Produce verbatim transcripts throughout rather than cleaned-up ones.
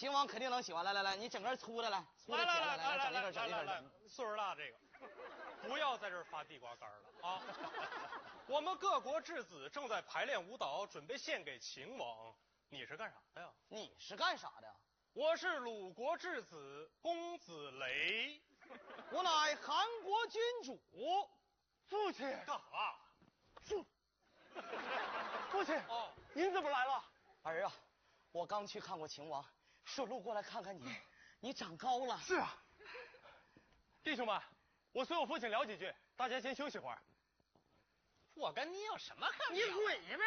秦王肯定能喜欢。来来来，你整根粗的来，粗的来来来来来整一根，整一根， 来，岁数大这个，不要在这儿发地瓜干了啊！我们各国质子正在排练舞蹈，准备献给秦王。你是干啥的呀？ 你是干啥的？ 我是鲁国质子公子雷， 我乃韩国君主。 父亲干啥？ 父父亲哦， 您怎么来了？ 儿啊，我刚去看过秦王，顺路过来看看你，你长高了。 是啊，弟兄们，我随我父亲聊几句，大家先休息会儿。 我跟你有什么可你滚吧！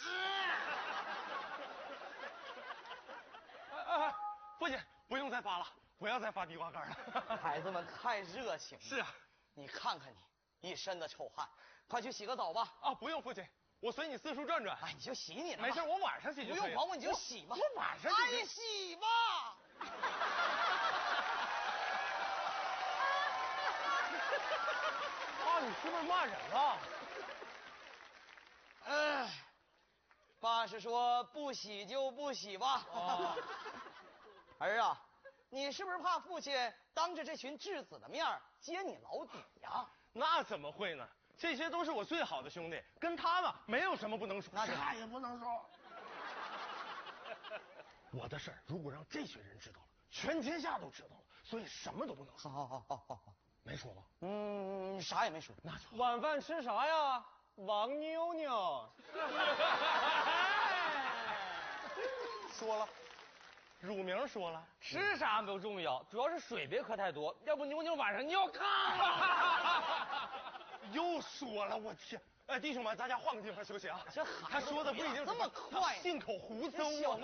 啊啊！父亲，不用再发了，不要再发地瓜干了。 孩子们太热情了。 是啊， 你看看你，一身的臭汗，快去洗个澡吧。 啊，不用，父亲，我随你四处转转。 哎，你就洗你的吧。 没事，我晚上洗就可以了。 不用管我，你就洗吧。 我晚上洗。 哎，洗吧。 爸，你是不是骂人了？ 哎，爸是说不洗就不洗吧。 哦儿啊，你是不是怕父亲当着这群质子的面揭你老底呀？ 那怎么会呢？这些都是我最好的兄弟，跟他们没有什么不能说，啥也不能说。我的事儿如果让这群人知道了，全天下都知道了，所以什么都不能说。 好好好好好， 没说吧？ 嗯，啥也没说。 那就晚饭吃啥呀？王妞妞。 说了，乳名说了， 吃啥不重要，主要是水别喝太多，要不妞妞晚上尿炕。 又说了，我天！哎，弟兄们，大家换个地方休息啊。 这孩子他说的不一定这么快， 信口胡诌啊。 小秘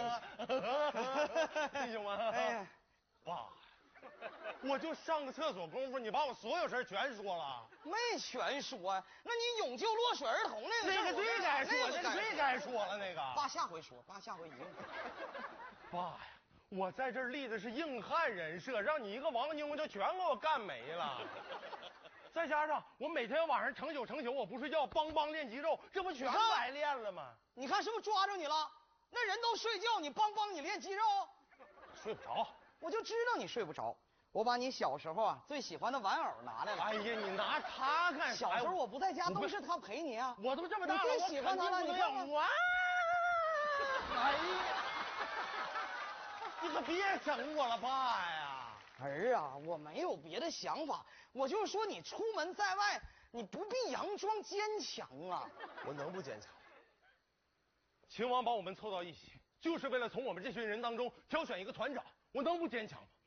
密。弟兄们， 哎， 爸，我就上个厕所功夫，你把我所有事全说了。 没全说呀。那你永救落水儿童那个事儿那个最该说，那个最该说了，那个。 爸下回说，爸下回一定。 爸呀，我在这儿立的是硬汉人设，让你一个王妞就全给我干没了。再加上我每天晚上成宿成宿我不睡觉，梆梆练肌肉，这不全白练了吗？ 你看是不是抓住你了？那人都睡觉，你帮帮你练肌肉？ 睡不着， 我就知道你睡不着。我把你小时候啊最喜欢的玩偶拿来了。 哎呀，你拿它干啥？ 小时候我不在家，都是他陪你啊。 我都这么大了， 你最喜欢他了，你看看。 哇！哎呀，你可别整我了，爸呀！ 儿啊，我没有别的想法，我就是说你出门在外，你不必佯装坚强啊。 我能不坚强？秦王把我们凑到一起，就是为了从我们这群人当中挑选一个团长，我能不坚强吗？